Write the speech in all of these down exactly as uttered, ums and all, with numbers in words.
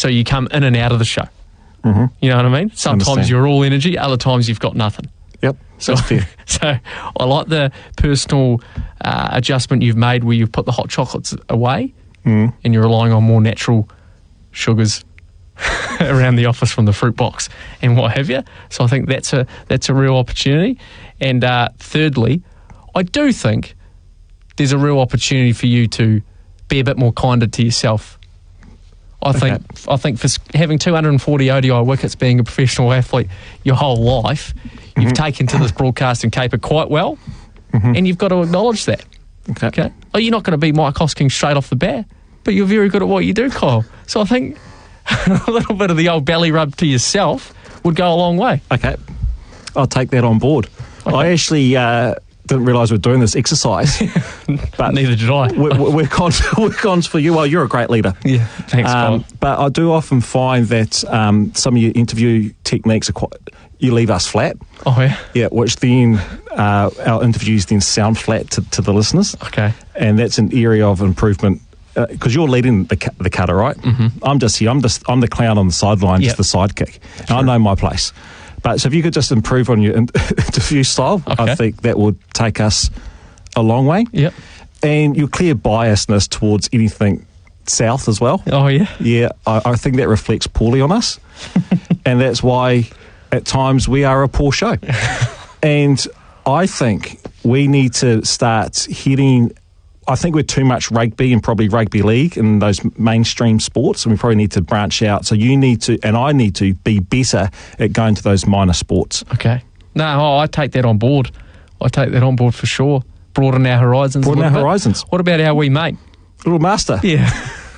so you come in and out of the show. Mm-hmm. You know what I mean? Sometimes Understand. You're all energy, other times you've got nothing. Yep, so, that's fair. So I like the personal uh, adjustment you've made where you've put the hot chocolates away mm. and you're relying on more natural sugars around the office from the fruit box and what have you. So I think that's a that's a real opportunity. And uh, thirdly, I do think there's a real opportunity for you to be a bit more kinder to yourself. I okay. think I think for having two hundred forty O D I wickets, being a professional athlete your whole life, mm-hmm. you've taken to this broadcasting caper quite well, mm-hmm. and you've got to acknowledge that. Okay. okay. Oh, you're not going to be Mike Hosking straight off the bat, but you're very good at what you do, Kyle. So I think a little bit of the old belly rub to yourself would go a long way. Okay. I'll take that on board. Okay. I actually uh, didn't realise we were doing this exercise. But neither did I. We're, we're, cons, we're cons for you. Well, you're a great leader. Yeah, thanks, um, Kyle. But I do often find that um, some of your interview techniques are quite... You leave us flat. Oh, yeah? Yeah, which then uh, our interviews then sound flat to, to the listeners. Okay. And that's an area of improvement because uh, you're leading the cu- the cutter, right? Mm-hmm. I'm just here. I'm just I'm the clown on the sideline, yep. just the sidekick. Sure. I know my place. But so if you could just improve on your in- interview style, okay. I think that would take us a long way. Yep. And your clear biasness towards anything south as well. Oh, yeah? Yeah, I, I think that reflects poorly on us. And that's why at times we are a poor show. And I think we need to start hitting... I think we're too much rugby and probably rugby league and those mainstream sports, and we probably need to branch out. So you need to, and I need to, be better at going to those minor sports. Okay. No, oh, I take that on board. I take that on board for sure. Broaden our horizons. Broaden our bit. horizons. What about our wee mate? Little master. Yeah.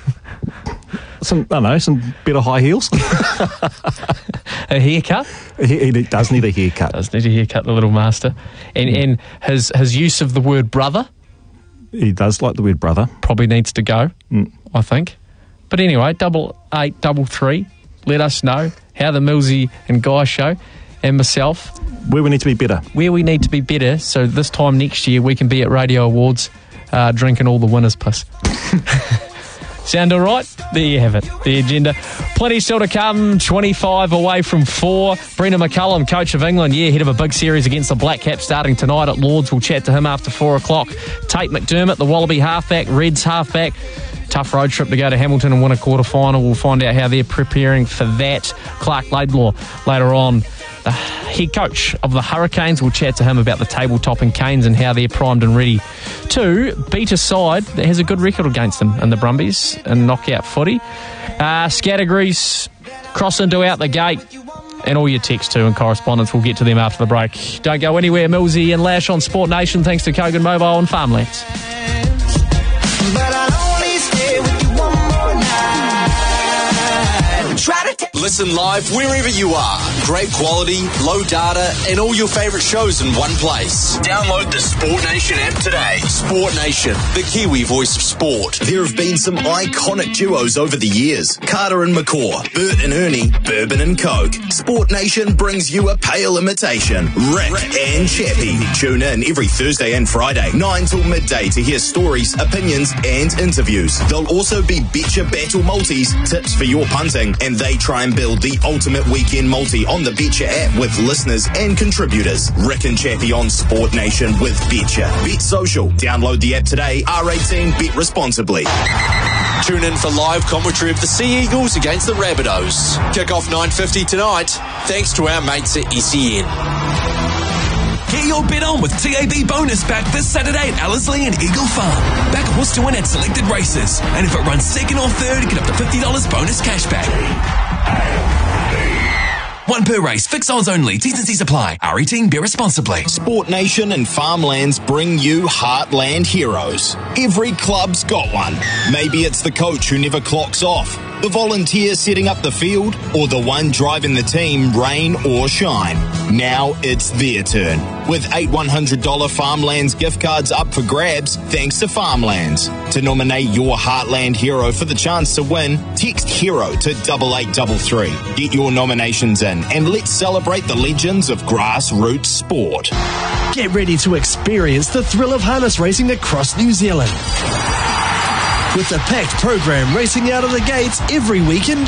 Some, I don't know, some better high heels. A haircut? He, he does need a haircut. Does need a haircut, the little master. And, mm. and his, his use of the word brother... He does like the word brother. Probably needs to go, mm. I think. But anyway, double eight, double three. Let us know how the Millsy and Guy show and myself. Where we need to be better. Where we need to be better, so this time next year we can be at Radio Awards uh, drinking all the winners' piss. Sound all right? There you have it, the agenda. Plenty still to come, twenty-five away from four. Brendan McCullum, coach of England, yeah, head of a big series against the Black Caps starting tonight at Lords. We'll chat to him after four o'clock. Tate McDermott, the Wallaby halfback, Reds halfback. Tough road trip to go to Hamilton and win a quarter-final. We'll find out how they're preparing for that. Clark Laidlaw later on. The head coach of the Hurricanes. We'll chat to him about the table-topping Canes and how they're primed and ready to beat a side that has a good record against them in the Brumbies and knockout footy. Uh, Scattergrease, cross into out the gate, and all your texts too and correspondence. We'll get to them after the break. Don't go anywhere. Millsy and Lash on Sport Nation, thanks to Kogan Mobile and Farmlands. Listen live wherever you are. Great quality, low data, and all your favourite shows in one place. Download the Sport Nation app today. Sport Nation, the Kiwi voice of sport. There have been some iconic duos over the years. Carter and McCaw, Bert and Ernie, Bourbon and Coke. Sport Nation brings you a pale imitation. Rick, Rick and Chappie. Tune in every Thursday and Friday, nine till midday to hear stories, opinions, and interviews. There'll also be Betcha Battle Multis, tips for your punting, and they try and build the ultimate weekend multi on the Betcha app with listeners and contributors. Rick and Chappie on Sport Nation with Betcha. Bet Social. Download the app today. R eighteen. Bet responsibly. Tune in for live commentary of the Sea Eagles against the Rabbitohs. Kick off nine fifty tonight. Thanks to our mates at S E N. Get your bet on with T A B Bonus Pack this Saturday at Ellerslie and Eagle Farm. Back a horse to win at selected races. And if it runs second or third, get up to fifty dollars bonus cashback. One per race. Fix odds only. T's and C's apply. R eighteen. Bear responsibly. Sport Nation and Farmlands bring you Heartland Heroes. Every club's got one. Maybe it's the coach who never clocks off, the volunteer setting up the field, or the one driving the team, rain or shine. Now it's their turn. With eight one hundred dollars Farmlands gift cards up for grabs, thanks to Farmlands. To nominate your Heartland hero for the chance to win, text HERO to double eight double three. Get your nominations in and let's celebrate the legends of grassroots sport. Get ready to experience the thrill of harness racing across New Zealand. With the packed program racing out of the gates every weekend.